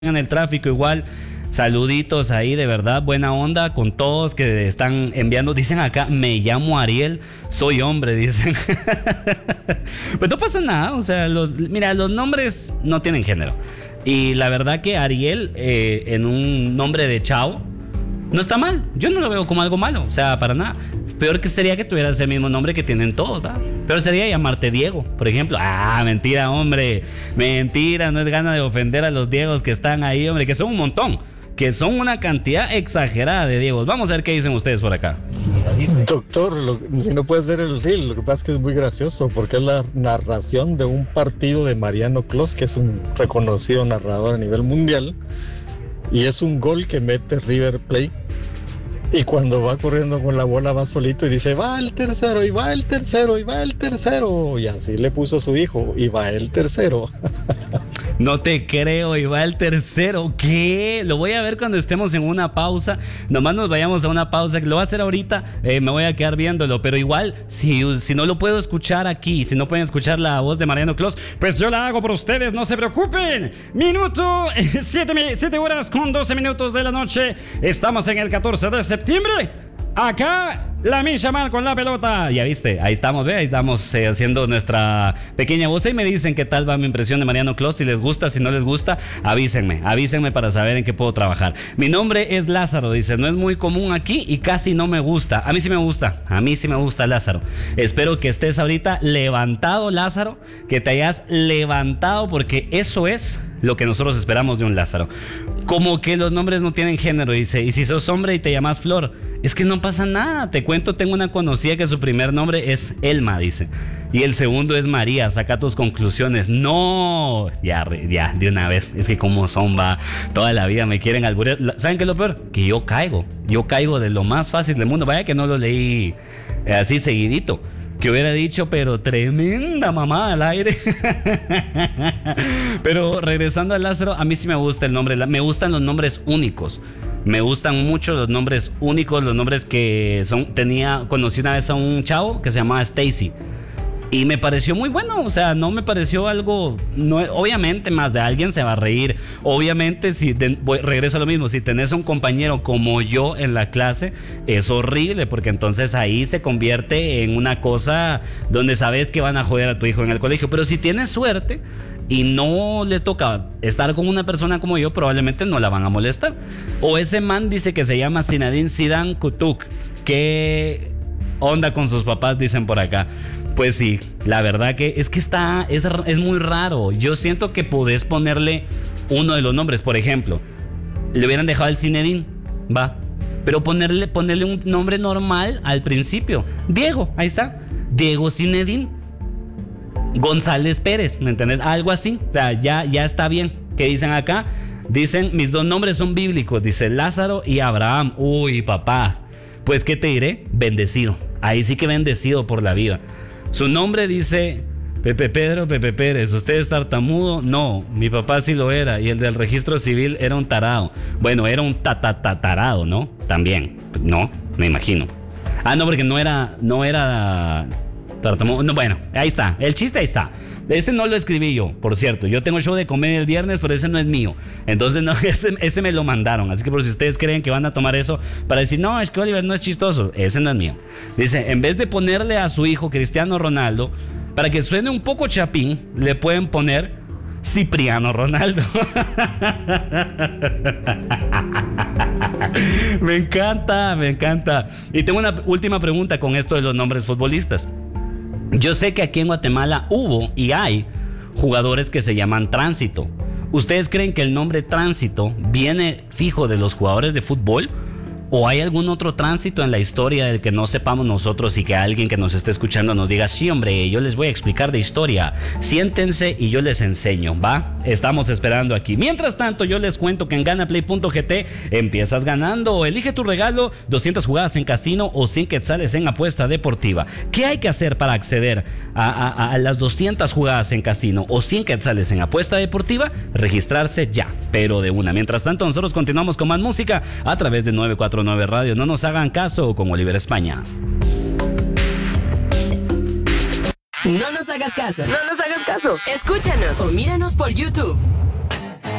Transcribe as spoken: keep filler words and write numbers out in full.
en el tráfico igual. Saluditos ahí, de verdad, buena onda con todos que están enviando. Dicen acá, me llamo Ariel, soy hombre, dicen. Pues no pasa nada, o sea, los, mira, los nombres no tienen género. Y la verdad que Ariel, eh, en un nombre de chavo, no está mal. Yo no lo veo como algo malo, o sea, para nada. Peor que sería que tuvieras el mismo nombre que tienen todos, ¿va? Peor sería llamarte Diego, por ejemplo. Ah, mentira, hombre. Mentira, no es gana de ofender a los Diegos que están ahí, hombre, que son un montón. Que son una cantidad exagerada de Diegos. Vamos a ver qué dicen ustedes por acá. Doctor, lo, si no puedes ver el reel, lo que pasa es que es muy gracioso porque es la narración de un partido de Mariano Clos, que es un reconocido narrador a nivel mundial, y es un gol que mete River Plate. Y cuando va corriendo con la bola va solito y dice, va el tercero, y va el tercero, y va el tercero. Y así le puso a su hijo, y va el tercero. No te creo, y va el tercero. ¿Qué? Lo voy a ver cuando estemos en una pausa. Nomás nos vayamos a una pausa. Lo voy a hacer ahorita, eh, me voy a quedar viéndolo. Pero igual, si, si no lo puedo escuchar aquí, si no pueden escuchar la voz de Mariano Clos, pues yo la hago por ustedes, no se preocupen. Minuto, siete horas con doce minutos de la noche. Estamos en el catorce de septiembre. Acá la Misha mal con la pelota. Ya viste, ahí estamos, ve, ahí estamos eh, haciendo nuestra pequeña voz. Y me dicen qué tal va mi impresión de Mariano Clos. Si les gusta, si no les gusta, avísenme, avísenme para saber en qué puedo trabajar. Mi nombre es Lázaro, dice, no es muy común aquí y casi no me gusta. A mí sí me gusta, a mí sí me gusta Lázaro. Espero que estés ahorita levantado, Lázaro, que te hayas levantado, porque eso es lo que nosotros esperamos de un Lázaro. Como que los nombres no tienen género, dice. Y si sos hombre y te llamas Flor, es que no pasa nada. Te cuento, tengo una conocida que su primer nombre es Elma, dice. Y el segundo es María. Saca tus conclusiones. No, ya, ya, de una vez. Es que como son, va, toda la vida me quieren alburear. ¿Saben qué es lo peor? Que yo caigo. Yo caigo de lo más fácil del mundo. Vaya que no lo leí así seguidito. Que hubiera dicho, pero tremenda mamá al aire. Pero regresando a Lázaro, a mí sí me gusta el nombre. Me gustan los nombres únicos. Me gustan mucho los nombres únicos, los nombres que son. Tenía, conocí una vez a un chavo que se llamaba Stacy. Y me pareció muy bueno, o sea, no me pareció algo, no, obviamente más de alguien se va a reír. Obviamente, si de, voy, regreso a lo mismo, si tenés un compañero como yo en la clase, es horrible, porque entonces ahí se convierte en una cosa donde sabes que van a joder a tu hijo en el colegio. Pero si tienes suerte y no le toca estar con una persona como yo, probablemente no la van a molestar. O ese man dice que se llama Zinedine Zidane Kutuk. ¿Qué onda con sus papás? Dicen por acá. Pues sí, la verdad que es que está, es, es muy raro. Yo siento que podés ponerle uno de los nombres. Por ejemplo, le hubieran dejado el Zinedine, va, pero ponerle, ponerle un nombre normal al principio. Diego, ahí está, Diego Zinedine González Pérez, ¿me entendés? Algo así, o sea, ya, ya está bien. ¿Qué dicen acá? Dicen, mis dos nombres son bíblicos, dice Lázaro y Abraham. Uy, papá, pues ¿qué te diré? Bendecido, ahí sí que bendecido por la vida. Su nombre dice Pepe Pedro, Pepe Pérez. ¿Usted es tartamudo? No, mi papá sí lo era. Y el del registro civil era un tarado. Bueno, era un tatatatarado, ¿no? También, no, me imagino. Ah, no, porque no era, no era tartamudo. No, bueno, ahí está, el chiste ahí está. Ese no lo escribí yo, por cierto. Yo tengo show de comedia el viernes, pero ese no es mío. Entonces, no, ese, ese me lo mandaron. Así que por si ustedes creen que van a tomar eso para decir, no, es que Oliver no es chistoso, ese no es mío. Dice, en vez de ponerle a su hijo Cristiano Ronaldo, para que suene un poco chapín, le pueden poner Cipriano Ronaldo. Me encanta, me encanta. Y tengo una última pregunta con esto de los nombres futbolistas. Yo sé que aquí en Guatemala hubo y hay jugadores que se llaman Tránsito. ¿Ustedes creen que el nombre Tránsito viene fijo de los jugadores de fútbol? ¿O hay algún otro tránsito en la historia del que no sepamos nosotros y que alguien que nos esté escuchando nos diga, sí, hombre, yo les voy a explicar de historia? Siéntense y yo les enseño, ¿va? Estamos esperando aquí. Mientras tanto, yo les cuento que en ganaplay punto gt empiezas ganando. Elige tu regalo, doscientas jugadas en casino o cien quetzales en apuesta deportiva. ¿Qué hay que hacer para acceder a, a, a las doscientas jugadas en casino o cien quetzales en apuesta deportiva? Registrarse ya, pero de una. Mientras tanto, nosotros continuamos con más música a través de novecientos cuarenta y nueve Radio. No nos hagan caso con Oliver España. No nos hagas caso. No nos hagas caso. Escúchanos o míranos por YouTube.